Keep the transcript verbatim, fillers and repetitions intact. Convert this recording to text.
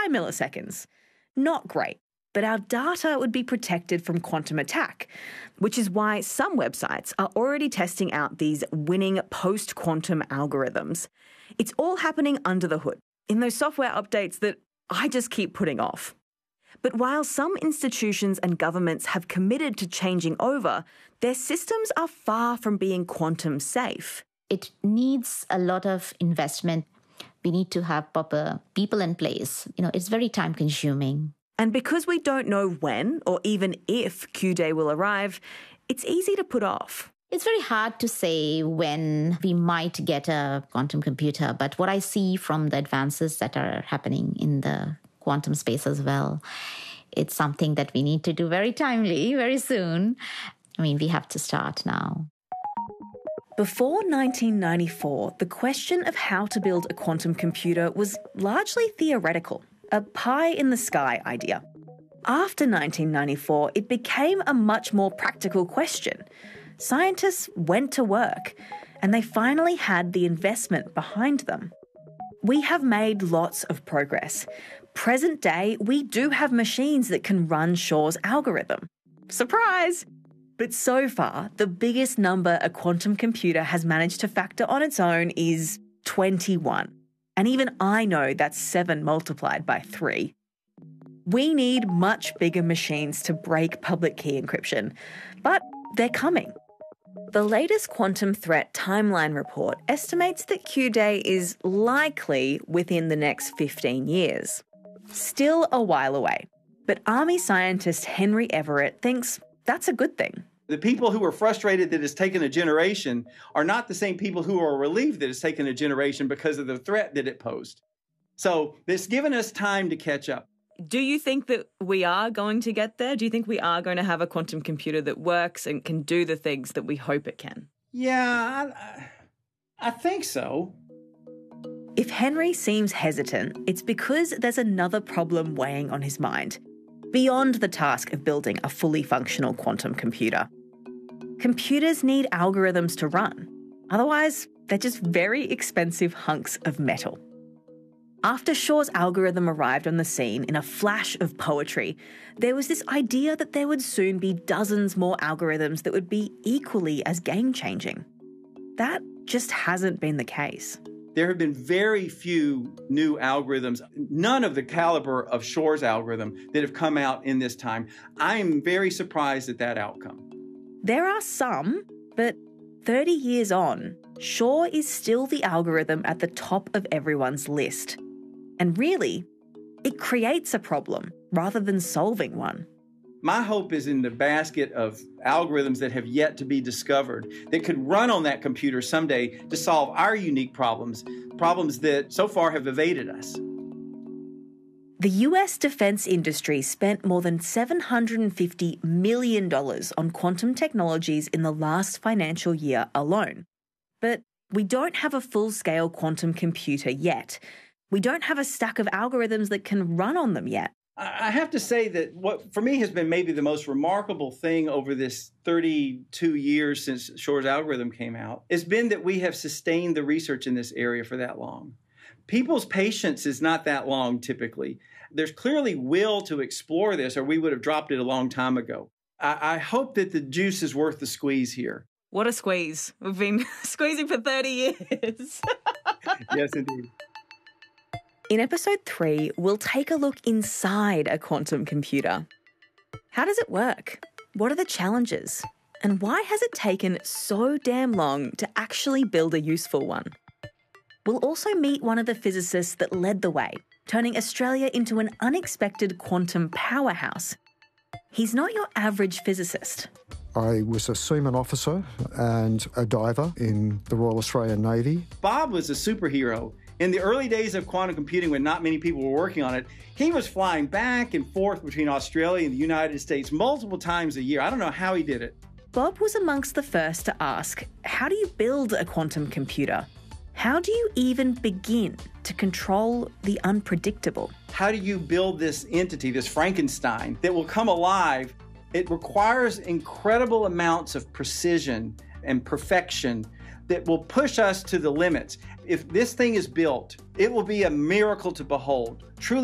by milliseconds. Not great. But our data would be protected from quantum attack, which is why some websites are already testing out these winning post-quantum algorithms. It's all happening under the hood, in those software updates that I just keep putting off. But while some institutions and governments have committed to changing over, their systems are far from being quantum safe. It needs a lot of investment. We need to have proper people in place. You know, it's very time-consuming. And because we don't know when or even if Q-Day will arrive, it's easy to put off. It's very hard to say when we might get a quantum computer, but what I see from the advances that are happening in the quantum space as well, it's something that we need to do very timely, very soon. I mean, we have to start now. Before nineteen ninety-four, the question of how to build a quantum computer was largely theoretical. A pie-in-the-sky idea. After nineteen ninety-four, it became a much more practical question. Scientists went to work, and they finally had the investment behind them. We have made lots of progress. Present day, we do have machines that can run Shor's algorithm. Surprise! But so far, the biggest number a quantum computer has managed to factor on its own is twenty-one. And even I know that's seven multiplied by three. We need much bigger machines to break public key encryption, but they're coming. The latest quantum threat timeline report estimates that Q-Day is likely within the next fifteen years. Still a while away, but Army scientist Henry Everett thinks that's a good thing. The people who are frustrated that it's taken a generation are not the same people who are relieved that it's taken a generation because of the threat that it posed. So it's given us time to catch up. Do you think that we are going to get there? Do you think we are going to have a quantum computer that works and can do the things that we hope it can? Yeah, I, I think so. If Henry seems hesitant, it's because there's another problem weighing on his mind, beyond the task of building a fully functional quantum computer. Computers need algorithms to run. Otherwise, they're just very expensive hunks of metal. After Shor's algorithm arrived on the scene in a flash of poetry, there was this idea that there would soon be dozens more algorithms that would be equally as game-changing. That just hasn't been the case. There have been very few new algorithms, none of the caliber of Shor's algorithm that have come out in this time. I am very surprised at that outcome. There are some, but thirty years on, Shor is still the algorithm at the top of everyone's list. And really, it creates a problem rather than solving one. My hope is in the basket of algorithms that have yet to be discovered that could run on that computer someday to solve our unique problems, problems that so far have evaded us. The U S defense industry spent more than seven hundred fifty million dollars on quantum technologies in the last financial year alone. But we don't have a full-scale quantum computer yet. We don't have a stack of algorithms that can run on them yet. I have to say that what for me has been maybe the most remarkable thing over this thirty-two years since Shor's algorithm came out has been that we have sustained the research in this area for that long. People's patience is not that long typically. There's clearly will to explore this, or we would have dropped it a long time ago. I, I hope that the juice is worth the squeeze here. What a squeeze. We've been squeezing for thirty years. Yes, indeed. In episode three, we'll take a look inside a quantum computer. How does it work? What are the challenges? And why has it taken so damn long to actually build a useful one? We'll also meet one of the physicists that led the way, turning Australia into an unexpected quantum powerhouse. He's not your average physicist. I was a seaman officer and a diver in the Royal Australian Navy. Bob was a superhero. In the early days of quantum computing, when not many people were working on it, he was flying back and forth between Australia and the United States multiple times a year. I don't know how he did it. Bob was amongst the first to ask, how do you build a quantum computer? How do you even begin to control the unpredictable? How do you build this entity, this Frankenstein, that will come alive? It requires incredible amounts of precision and perfection that will push us to the limits. If this thing is built, it will be a miracle to behold. Truly